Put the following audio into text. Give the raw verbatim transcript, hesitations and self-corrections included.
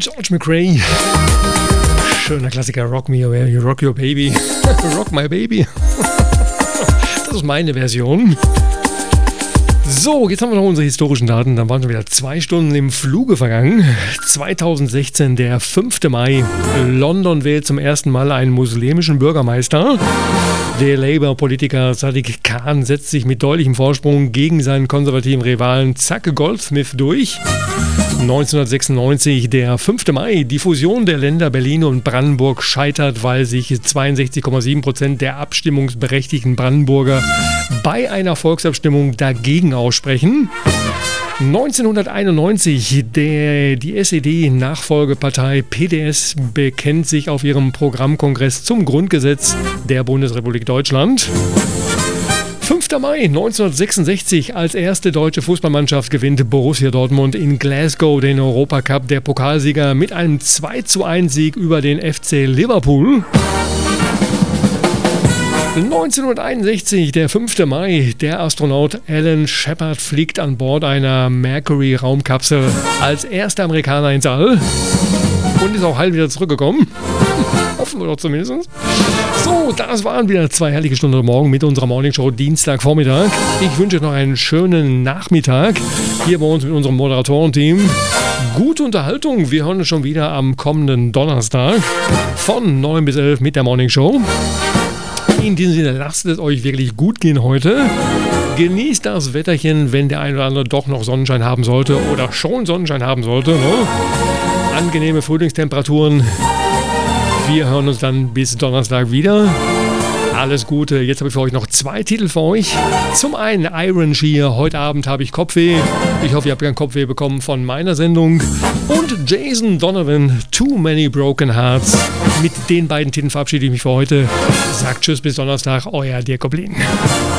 George McRae. Schöner Klassiker, Rock Me, Rock Your Baby. Rock My Baby. Das ist meine Version. So, jetzt haben wir noch unsere historischen Daten. Dann waren schon wieder zwei Stunden im Fluge vergangen. zweitausendsechzehn, der fünfte Mai. London wählt zum ersten Mal einen muslimischen Bürgermeister. Der Labour-Politiker Sadiq Khan setzt sich mit deutlichem Vorsprung gegen seinen konservativen Rivalen Zac Goldsmith durch. neunzehnhundertsechsundneunzig, der fünfte Mai. Die Fusion der Länder Berlin und Brandenburg scheitert, weil sich zweiundsechzig Komma sieben Prozent der abstimmungsberechtigten Brandenburger bei einer Volksabstimmung dagegen aussprechen. neunzehnhunderteinundneunzig, der, die S E D-Nachfolgepartei P D S bekennt sich auf ihrem Programmkongress zum Grundgesetz der Bundesrepublik Deutschland. fünfter Mai neunzehnhundertsechsundsechzig, als erste deutsche Fußballmannschaft gewinnt Borussia Dortmund in Glasgow den Europacup. Der Pokalsieger mit einem zwei zu eins Sieg über den F C Liverpool. neunzehnhunderteinundsechzig, der fünfte Mai, der Astronaut Alan Shepard fliegt an Bord einer Mercury-Raumkapsel als erster Amerikaner ins All und ist auch heil wieder zurückgekommen. Hoffen wir doch zumindest. So, das waren wieder zwei herrliche Stunden heute Morgen mit unserer Morningshow Dienstagvormittag. Ich wünsche euch noch einen schönen Nachmittag hier bei uns mit unserem Moderatorenteam. Gute Unterhaltung. Wir hören uns schon wieder am kommenden Donnerstag von neun bis elf mit der Morningshow. In diesem Sinne, lasst es euch wirklich gut gehen heute. Genießt das Wetterchen, wenn der ein oder andere doch noch Sonnenschein haben sollte oder schon Sonnenschein haben sollte. Ne? Angenehme Frühlingstemperaturen. Wir hören uns dann bis Donnerstag wieder. Alles Gute. Jetzt habe ich für euch noch zwei Titel für euch. Zum einen Iron Shear. Heute Abend habe ich Kopfweh. Ich hoffe, ihr habt keinen Kopfweh bekommen von meiner Sendung. Und Jason Donovan, Too Many Broken Hearts. Mit den beiden Titeln verabschiede ich mich für heute. Sagt Tschüss bis Donnerstag. Euer Dirk Oblin.